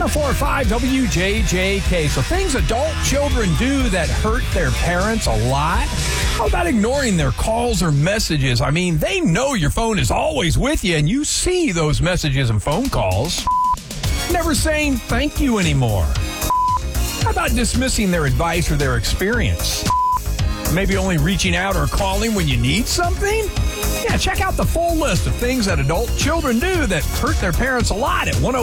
104.5 WJJK. So things adult children do that hurt their parents a lot. How about ignoring their calls or messages? I mean, they know your phone is always with you, and you see those messages and phone calls. Never saying thank you anymore. How about dismissing their advice or their experience? Maybe only reaching out or calling when you need something? Yeah, check out the full list of things that adult children do that hurt their parents a lot at 104.